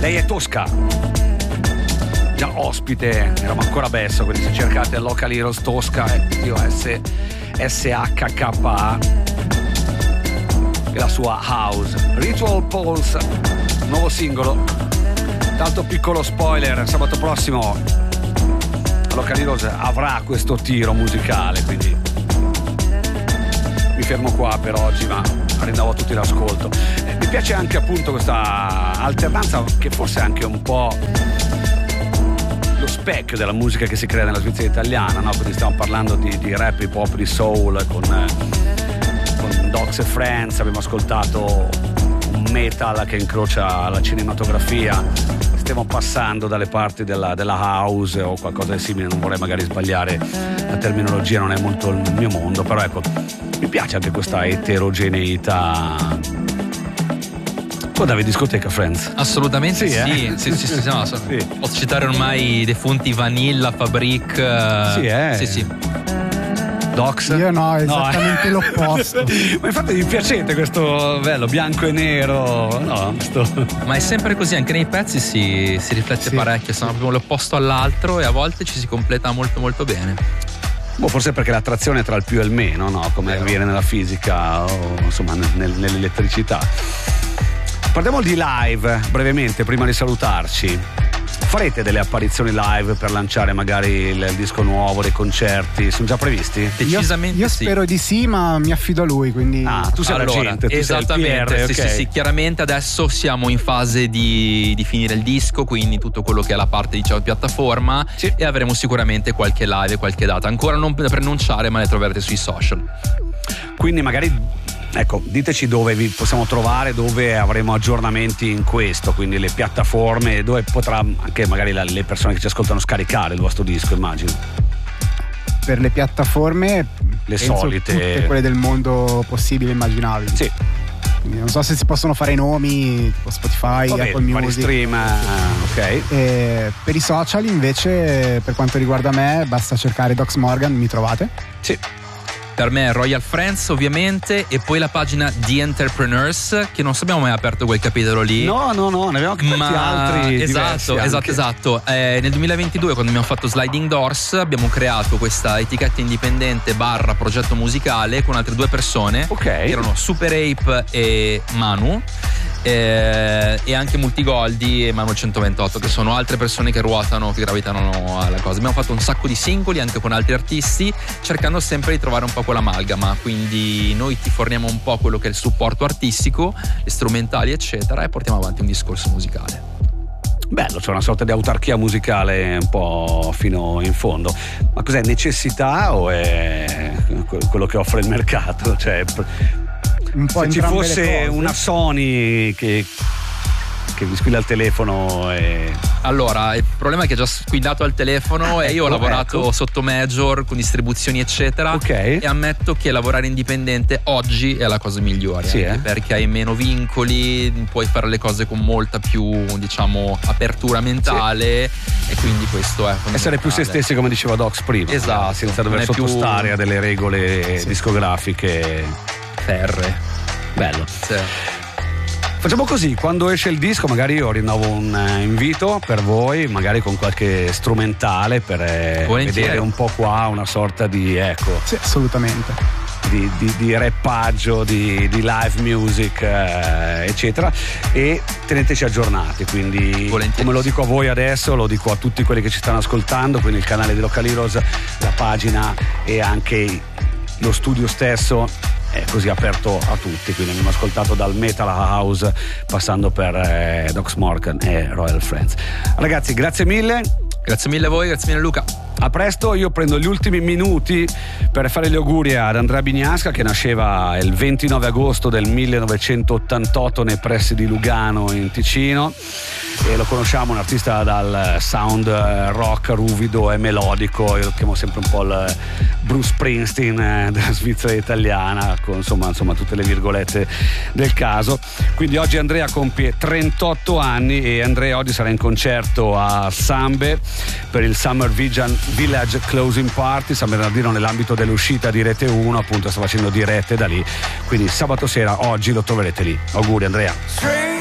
Lei è tosca, già ospite, eravamo ancora Besso, quindi se cercate Local Heroes Tosca SHKA e la sua house. Ritual Pulse, nuovo singolo. Tanto piccolo spoiler, sabato prossimo Local Heroes avrà questo tiro musicale, quindi mi fermo qua per oggi, ma rinnovo a tutti l'ascolto. Mi piace anche appunto questa alternanza che forse è anche un po' lo specchio della musica che si crea nella Svizzera italiana, no? Quindi stiamo parlando di rap, hip hop, di soul con Docs e Friends, abbiamo ascoltato un metal che incrocia la cinematografia, stiamo passando dalle parti della house o qualcosa di simile, non vorrei magari sbagliare la terminologia, non è molto il mio mondo, però ecco, mi piace anche questa eterogeneità. Tu andavi in discoteca, Friends? Assolutamente sì. Sì. No, Sì. Posso citare ormai i defunti Vanilla, Fabric. Sì. Docs? Io no, esattamente l'opposto. Ma infatti mi piacete questo bello bianco e nero, no? Ma è sempre così, anche nei pezzi si riflette parecchio, sono proprio l'opposto all'altro e a volte ci si completa molto molto bene. Forse perché l'attrazione tra il più e il meno, no? Come avviene nella fisica o insomma nell'elettricità. Parliamo di live brevemente prima di salutarci. Farete delle apparizioni live per lanciare magari il disco nuovo, dei concerti? Sono già previsti? Decisamente io sì. Spero di sì, ma mi affido a lui, quindi. Tu sei la gente, tu esattamente, sei il PR, sì, chiaramente adesso siamo in fase di finire il disco, quindi tutto quello che è la parte diciamo piattaforma, e avremo sicuramente qualche live, qualche data. Ancora non da preannunciare, ma le troverete sui social. Quindi magari diteci dove vi possiamo trovare, dove avremo aggiornamenti in questo, quindi le piattaforme, dove potrà anche magari le persone che ci ascoltano scaricare il vostro disco, immagino. Per le piattaforme le solite, tutte quelle del mondo possibile e immaginabile. Sì. Quindi non so se si possono fare nomi, tipo Spotify, Apple Music. Stream, ok. Per i social invece, per quanto riguarda me, basta cercare Docs Morgan, mi trovate? Sì. Per me è Royal Friends ovviamente, e poi la pagina The Entrepreneurs, che non abbiamo mai aperto quel capitolo lì. No, ne abbiamo aperti altri. Esatto. Nel 2022, quando abbiamo fatto Sliding Doors, abbiamo creato questa etichetta indipendente / progetto musicale con altre 2 persone, che erano Super Ape e Manu, e anche Multigoldi e Manu 128, che sono altre persone che ruotano, che gravitano alla cosa. Abbiamo fatto un sacco di singoli anche con altri artisti, cercando sempre di trovare un po' quell'amalgama, quindi noi ti forniamo un po' quello che è il supporto artistico, le strumentali eccetera, e portiamo avanti un discorso musicale. Bello, c'è una sorta di autarchia musicale un po' fino in fondo. Ma cos'è, necessità o è quello che offre il mercato? Cioè, un po' se ci fosse una Sony che vi squilla il telefono Allora, il problema è che è già squillato al telefono e io ho lavorato sotto major con distribuzioni eccetera, e ammetto che lavorare indipendente oggi è la cosa migliore, perché hai meno vincoli, puoi fare le cose con molta più, diciamo, apertura mentale, e quindi questo è essere più se stessi, come diceva Docs prima, esatto, senza dover sottostare a delle regole discografiche ferree. Bello. Facciamo così, quando esce il disco magari io rinnovo un invito per voi, magari con qualche strumentale per vedere un po' qua una sorta di sì, assolutamente, di rappaggio, di live music eccetera, e teneteci aggiornati, quindi come lo dico a voi adesso lo dico a tutti quelli che ci stanno ascoltando, quindi il canale di Local Heroes, la pagina e anche lo studio stesso è così aperto a tutti, quindi abbiamo ascoltato dal metal house passando per Docs Morgan e Royal Friends. Ragazzi, grazie mille a voi, grazie mille Luca. A presto, io prendo gli ultimi minuti per fare gli auguri ad Andrea Bignasca, che nasceva il 29 agosto del 1988 nei pressi di Lugano in Ticino, e lo conosciamo, un artista dal sound rock ruvido e melodico, io lo chiamo sempre un po' il Bruce Springsteen della Svizzera italiana, con insomma tutte le virgolette del caso. Quindi oggi Andrea compie 38 anni e Andrea oggi sarà in concerto a Sambe per il Summer Village Closing Party. San Bernardino, nell'ambito dell'uscita di Rete 1, appunto sta facendo dirette da lì, quindi sabato sera, oggi lo troverete lì. Auguri Andrea.